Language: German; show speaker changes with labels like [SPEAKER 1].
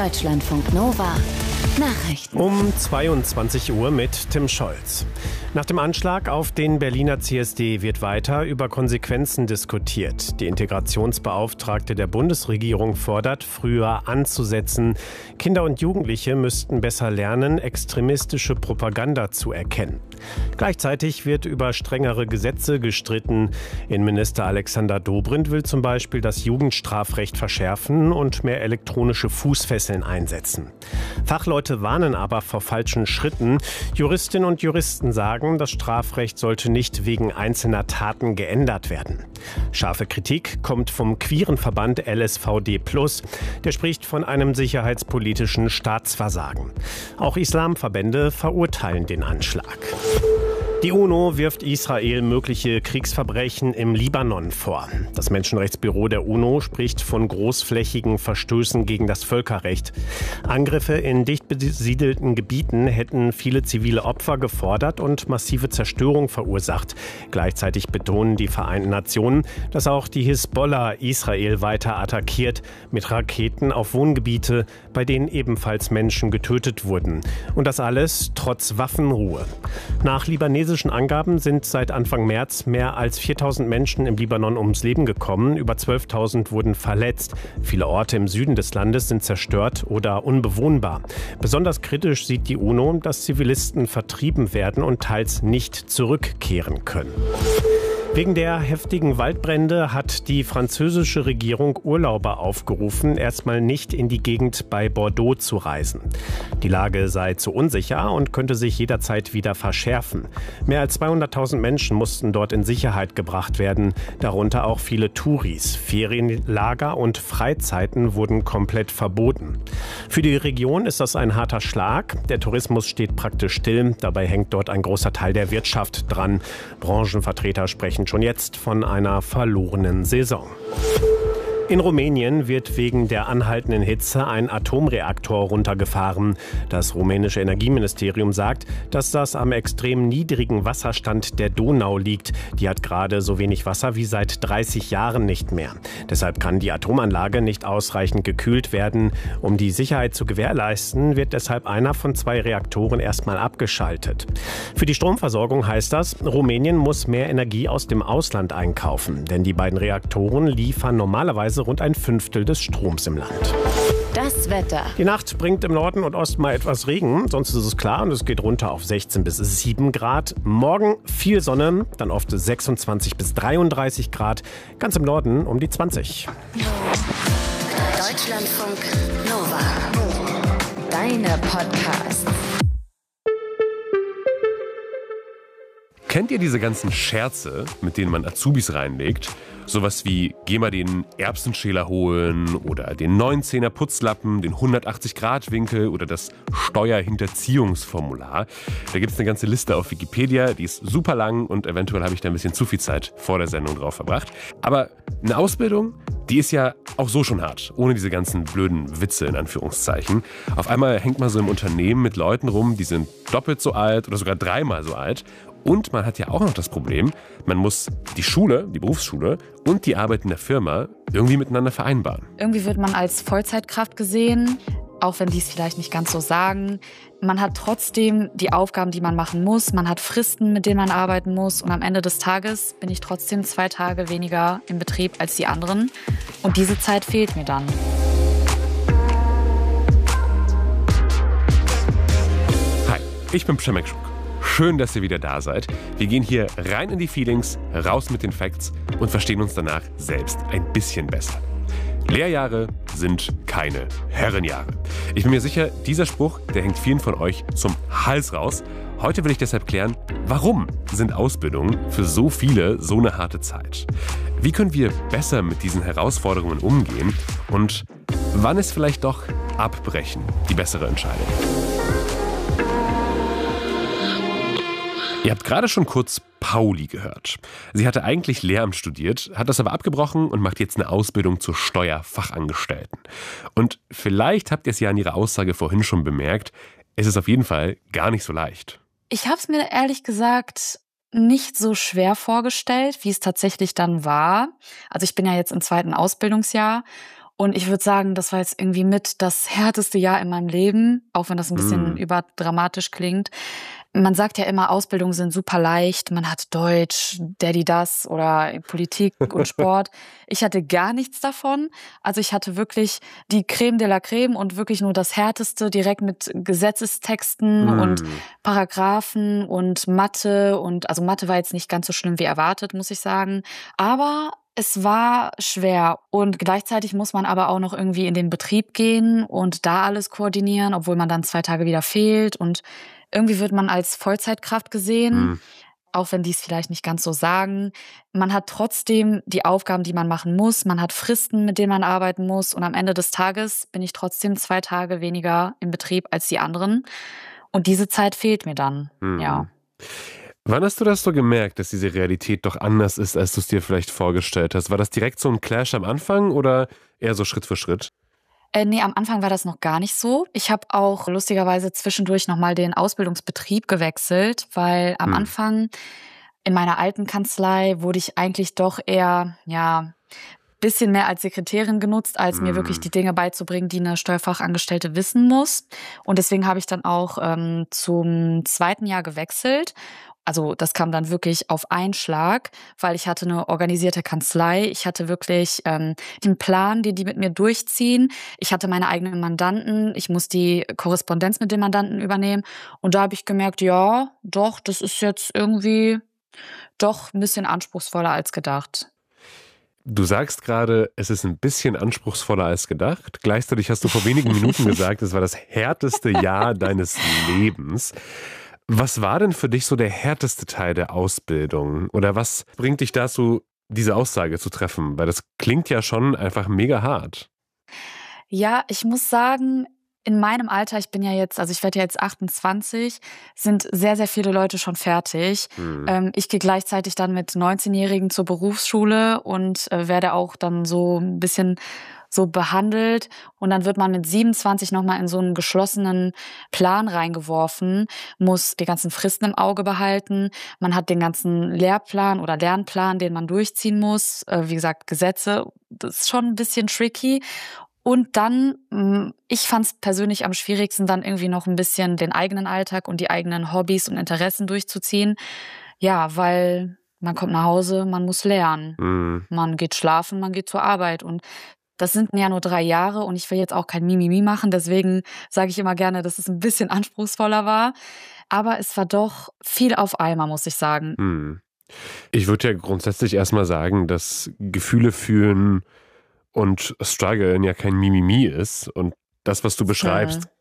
[SPEAKER 1] Deutschlandfunk Nova. Nachrichten.
[SPEAKER 2] Um 22 Uhr mit Tim Scholz. Nach dem Anschlag auf den Berliner CSD wird weiter über Konsequenzen diskutiert. Die Integrationsbeauftragte der Bundesregierung fordert, früher anzusetzen. Kinder und Jugendliche müssten besser lernen, extremistische Propaganda zu erkennen. Gleichzeitig wird über strengere Gesetze gestritten. Innenminister Alexander Dobrindt will zum Beispiel das Jugendstrafrecht verschärfen und mehr elektronische Fußfesseln einsetzen. Fachleute warnen aber vor falschen Schritten. Juristinnen und Juristen sagen, das Strafrecht sollte nicht wegen einzelner Taten geändert werden. Scharfe Kritik kommt vom queeren Verband LSVD+. Der spricht von einem sicherheitspolitischen Staatsversagen. Auch Islamverbände verurteilen den Anschlag. Die UNO wirft Israel mögliche Kriegsverbrechen im Libanon vor. Das Menschenrechtsbüro der UNO spricht von großflächigen Verstößen gegen das Völkerrecht. Angriffe in dicht besiedelten Gebieten hätten viele zivile Opfer gefordert und massive Zerstörung verursacht. Gleichzeitig betonen die Vereinten Nationen, dass auch die Hisbollah Israel weiter attackiert mit Raketen auf Wohngebiete, bei denen ebenfalls Menschen getötet wurden. Und das alles trotz Waffenruhe. Nach libanesischen Angaben sind seit Anfang März mehr als 4.000 Menschen im Libanon ums Leben gekommen. Über 12.000 wurden verletzt. Viele Orte im Süden des Landes sind zerstört oder unbewohnbar. Besonders kritisch sieht die UNO, dass Zivilisten vertrieben werden und teils nicht zurückkehren können. Wegen der heftigen Waldbrände hat die französische Regierung Urlauber aufgerufen, erstmal nicht in die Gegend bei Bordeaux zu reisen. Die Lage sei zu unsicher und könnte sich jederzeit wieder verschärfen. Mehr als 200.000 Menschen mussten dort in Sicherheit gebracht werden, darunter auch viele Touris. Ferienlager und Freizeiten wurden komplett verboten. Für die Region ist das ein harter Schlag. Der Tourismus steht praktisch still. Dabei hängt dort ein großer Teil der Wirtschaft dran. Branchenvertreter sprechen schon jetzt von einer verlorenen Saison. In Rumänien wird wegen der anhaltenden Hitze ein Atomreaktor runtergefahren. Das rumänische Energieministerium sagt, dass das am extrem niedrigen Wasserstand der Donau liegt. Die hat gerade so wenig Wasser wie seit 30 Jahren nicht mehr. Deshalb kann die Atomanlage nicht ausreichend gekühlt werden. Um die Sicherheit zu gewährleisten, wird deshalb einer von 2 Reaktoren erstmal abgeschaltet. Für die Stromversorgung heißt das, Rumänien muss mehr Energie aus dem Ausland einkaufen. Denn die beiden Reaktoren liefern normalerweise rund ein Fünftel des Stroms im Land.
[SPEAKER 1] Das Wetter.
[SPEAKER 2] Die Nacht bringt im Norden und Osten mal etwas Regen, sonst ist es klar und es geht runter auf 16 bis 7 Grad. Morgen viel Sonne, dann oft 26 bis 33 Grad, ganz im Norden um die 20.
[SPEAKER 1] Deutschlandfunk Nova. Deine Podcasts.
[SPEAKER 3] Kennt ihr diese ganzen Scherze, mit denen man Azubis reinlegt? Sowas wie, geh mal den Erbsenschäler holen oder den 9-10er Putzlappen, den 180-Grad-Winkel oder das Steuerhinterziehungsformular. Da gibt es eine ganze Liste auf Wikipedia, die ist super lang und eventuell habe ich da ein bisschen zu viel Zeit vor der Sendung drauf verbracht. Aber eine Ausbildung, die ist ja auch so schon hart, ohne diese ganzen blöden Witze in Anführungszeichen. Auf einmal hängt man so im Unternehmen mit Leuten rum, die sind doppelt so alt oder sogar 3-mal so alt. Und man hat ja auch noch das Problem, man muss die Schule, die Berufsschule und die Arbeit in der Firma irgendwie miteinander vereinbaren.
[SPEAKER 4] Irgendwie wird man als Vollzeitkraft gesehen, auch wenn die es vielleicht nicht ganz so sagen. Man hat trotzdem die Aufgaben, die man machen muss. Man hat Fristen, mit denen man arbeiten muss. Und am Ende des Tages bin ich trotzdem 2 Tage weniger im Betrieb als die anderen. Und diese Zeit fehlt mir dann.
[SPEAKER 3] Hi, ich bin Przemek Szuk. Schön, dass ihr wieder da seid. Wir gehen hier rein in die Feelings, raus mit den Facts und verstehen uns danach selbst ein bisschen besser. Lehrjahre sind keine Herrenjahre. Ich bin mir sicher, dieser Spruch, der hängt vielen von euch zum Hals raus. Heute will ich deshalb klären, warum sind Ausbildungen für so viele so eine harte Zeit? Wie können wir besser mit diesen Herausforderungen umgehen? Und wann ist vielleicht doch Abbrechen die bessere Entscheidung? Ihr habt gerade schon kurz Pauli gehört. Sie hatte eigentlich Lehramt studiert, hat das aber abgebrochen und macht jetzt eine Ausbildung zur Steuerfachangestellten. Und vielleicht habt ihr es ja an ihrer Aussage vorhin schon bemerkt, es ist auf jeden Fall gar nicht so leicht.
[SPEAKER 4] Ich habe es mir ehrlich gesagt nicht so schwer vorgestellt, wie es tatsächlich dann war. Also ich bin ja jetzt im 2. Ausbildungsjahr Und ich würde sagen, das war jetzt irgendwie mit das härteste Jahr in meinem Leben, auch wenn das ein bisschen überdramatisch klingt. Man sagt ja immer, Ausbildungen sind super leicht. Man hat Deutsch, Daddy das oder Politik und Sport. Ich hatte gar nichts davon. Also ich hatte wirklich die Creme de la Creme und wirklich nur das Härteste, direkt mit Gesetzestexten und Paragraphen und Mathe. Und also Mathe war jetzt nicht ganz so schlimm wie erwartet, muss ich sagen. Aber es war schwer und gleichzeitig muss man aber auch noch irgendwie in den Betrieb gehen und da alles koordinieren, obwohl man dann 2 Tage wieder fehlt und irgendwie wird man als Vollzeitkraft gesehen, auch wenn die es vielleicht nicht ganz so sagen. Man hat trotzdem die Aufgaben, die man machen muss. Man hat Fristen, mit denen man arbeiten muss. Und am Ende des Tages bin ich trotzdem 2 Tage weniger im Betrieb als die anderen. Und diese Zeit fehlt mir dann, ja.
[SPEAKER 3] Wann hast du das so gemerkt, dass diese Realität doch anders ist, als du es dir vielleicht vorgestellt hast? War das direkt so ein Clash am Anfang oder eher so Schritt für Schritt?
[SPEAKER 4] Nee, am Anfang war das noch gar nicht so. Ich habe auch lustigerweise zwischendurch nochmal den Ausbildungsbetrieb gewechselt, weil am Anfang in meiner alten Kanzlei wurde ich eigentlich doch eher, bisschen mehr als Sekretärin genutzt, als mir wirklich die Dinge beizubringen, die eine Steuerfachangestellte wissen muss. Und deswegen habe ich dann auch zum 2. Jahr gewechselt. Also das kam dann wirklich auf einen Schlag, weil ich hatte eine organisierte Kanzlei. Ich hatte wirklich den Plan, den die mit mir durchziehen. Ich hatte meine eigenen Mandanten. Ich muss die Korrespondenz mit den Mandanten übernehmen. Und da habe ich gemerkt, ja, doch, das ist jetzt irgendwie doch ein bisschen anspruchsvoller als gedacht.
[SPEAKER 3] Du sagst gerade, es ist ein bisschen anspruchsvoller als gedacht. Gleichzeitig hast du vor wenigen Minuten gesagt, es war das härteste Jahr deines Lebens. Was war denn für dich so der härteste Teil der Ausbildung? Oder was bringt dich dazu, diese Aussage zu treffen? Weil das klingt ja schon einfach mega hart.
[SPEAKER 4] Ja, ich muss sagen, in meinem Alter, ich werde ja jetzt 28, sind sehr, sehr viele Leute schon fertig. Ich gehe gleichzeitig dann mit 19-Jährigen zur Berufsschule und werde auch dann so ein bisschen so behandelt. Und dann wird man mit 27 nochmal in so einen geschlossenen Plan reingeworfen, muss die ganzen Fristen im Auge behalten. Man hat den ganzen Lehrplan oder Lernplan, den man durchziehen muss. Wie gesagt, Gesetze, das ist schon ein bisschen tricky. Und dann, ich fand es persönlich am schwierigsten, dann irgendwie noch ein bisschen den eigenen Alltag und die eigenen Hobbys und Interessen durchzuziehen. Ja, weil man kommt nach Hause, man muss lernen. Man geht schlafen, man geht zur Arbeit. Und das sind ja nur 3 Jahre und ich will jetzt auch kein Mimimi machen. Deswegen sage ich immer gerne, dass es ein bisschen anspruchsvoller war. Aber es war doch viel auf einmal, muss ich sagen.
[SPEAKER 3] Ich würde ja grundsätzlich erstmal sagen, dass Gefühle fühlen und Strugglen ja kein Mimimi ist. Und das, was du beschreibst,